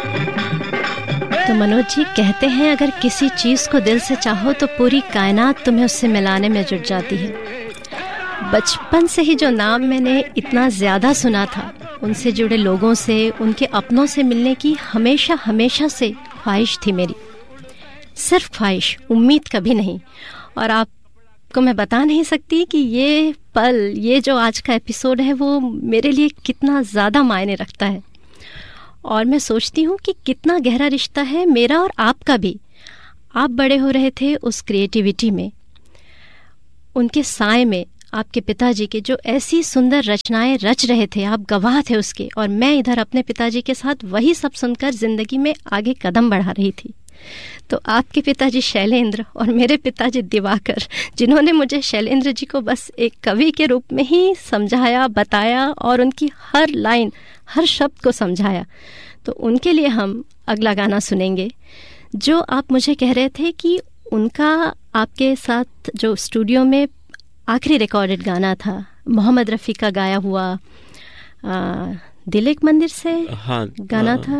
तो मनोज जी कहते हैं अगर किसी चीज़ को दिल से चाहो तो पूरी कायनात तुम्हें उससे मिलाने में जुट जाती है। बचपन से ही जो नाम मैंने इतना ज़्यादा सुना था, उनसे जुड़े लोगों से, उनके अपनों से मिलने की हमेशा हमेशा से ख्वाहिश थी मेरी। सिर्फ ख्वाहिश, उम्मीद कभी नहीं। और आपको मैं बता नहीं सकती कि ये पल, ये जो आज का एपिसोड है वो मेरे लिए कितना ज़्यादा मायने रखता है। और मैं सोचती हूँ कि कितना गहरा रिश्ता है मेरा और आपका भी। आप बड़े हो रहे थे उस क्रिएटिविटी में, उनके साए में, आपके पिताजी के जो ऐसी सुंदर रचनाएं रच रहे थे, आप गवाह थे उसके। और मैं इधर अपने पिताजी के साथ वही सब सुनकर जिंदगी में आगे कदम बढ़ा रही थी। तो आपके पिताजी शैलेंद्र और मेरे पिताजी दिवाकर, जिन्होंने मुझे शैलेंद्र जी को बस एक कवि के रूप में ही समझाया, बताया और उनकी हर लाइन, हर शब्द को समझाया, तो उनके लिए हम अगला गाना सुनेंगे। जो आप मुझे कह रहे थे कि उनका आपके साथ जो स्टूडियो में आखिरी रिकॉर्डेड गाना था, मोहम्मद रफ़ी का गाया हुआ दिल एक मंदिर से, हाँ, गाना था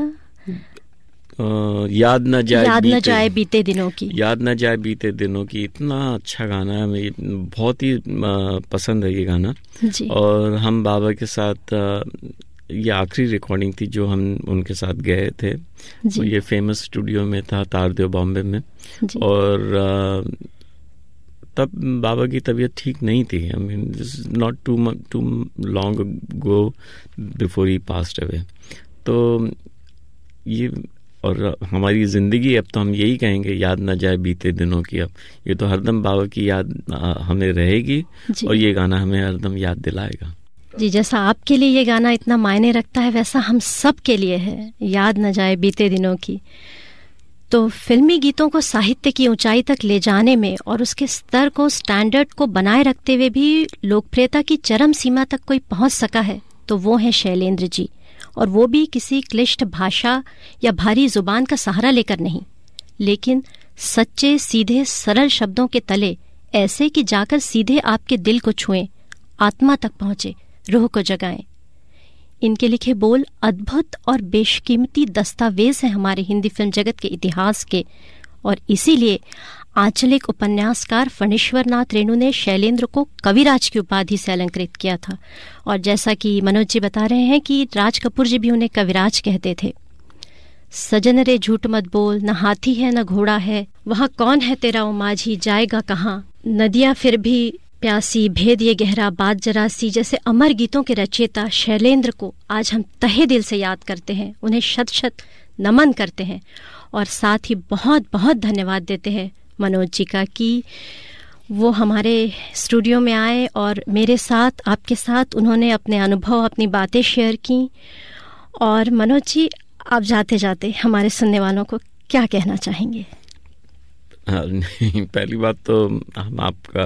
याद न जाए बीते दिनों की। याद न जाए बीते दिनों की, इतना अच्छा गाना है, मुझे बहुत ही पसंद है ये गाना जी। और हम बाबा के साथ ये आखिरी रिकॉर्डिंग थी जो हम उनके साथ गए थे। तो ये फेमस स्टूडियो में था, तारदेव बॉम्बे में। और तब बाबा की तबीयत ठीक नहीं थी। I mean this is not to long go before he passed away. तो ये और हमारी ज़िंदगी, अब तो हम यही कहेंगे, याद न जाए बीते दिनों की। अब ये तो हरदम बाबा की याद हमें रहेगी और ये गाना हमें हरदम याद दिलाएगा जी। जैसा आपके लिए ये गाना इतना मायने रखता है, वैसा हम सब के लिए है, याद न जाए बीते दिनों की। तो फिल्मी गीतों को साहित्य की ऊंचाई तक ले जाने में और उसके स्तर को, स्टैंडर्ड को बनाए रखते हुए भी लोकप्रियता की चरम सीमा तक कोई पहुंच सका है तो वो है शैलेंद्र जी। और वो भी किसी क्लिष्ट भाषा या भारी जुबान का सहारा लेकर नहीं, लेकिन सच्चे, सीधे, सरल शब्दों के तले, ऐसे कि जाकर सीधे आपके दिल को छुएं, आत्मा तक पहुंचे, रूह को जगाएं। इनके लिखे बोल अद्भुत और बेशकीमती दस्तावेज हैं हमारे हिंदी फिल्म जगत के इतिहास के। और इसीलिए आंचलिक उपन्यासकार फणीश्वर नाथ रेणु ने शैलेंद्र को कविराज की उपाधि से अलंकृत किया था। और जैसा कि मनोज जी बता रहे हैं कि राज कपूर जी भी उन्हें कविराज कहते थे। सजन रे झूठ मत बोल, न हाथी है न घोड़ा है, वहाँ कौन है तेरा ओ माझी, जाएगा कहाँ, नदियाँ फिर भी प्यासी, भेद ये गहरा, बात जरा सी, जैसे अमर गीतों के रचयिता शैलेंद्र को आज हम तहे दिल से याद करते हैं, उन्हें शत शत नमन करते हैं। और साथ ही बहुत बहुत धन्यवाद देते हैं मनोज जी का कि वो हमारे स्टूडियो में आए और मेरे साथ, आपके साथ उन्होंने अपने अनुभव, अपनी बातें शेयर की। और मनोज जी, आप जाते जाते हमारे सुनने वालों को क्या कहना चाहेंगे? पहली बात तो हम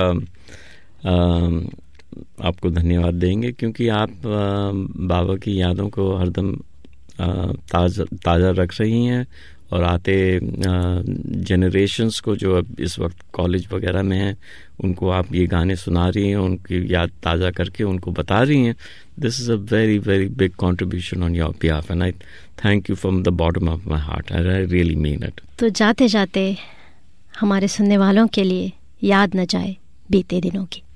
आपको धन्यवाद देंगे क्योंकि आप बाबा की यादों को हरदम ताज़ा रख रही हैं और आते जनरेशन्स को जो अब इस वक्त कॉलेज वगैरह में हैं उनको आप ये गाने सुना रही हैं, उनकी याद ताज़ा करके उनको बता रही हैं। This is a very very big contribution on your behalf and I thank you from the bottom of my heart. I really mean it. तो जाते जाते हमारे सुनने वालों के लिए याद न जाए बीते दिनों की।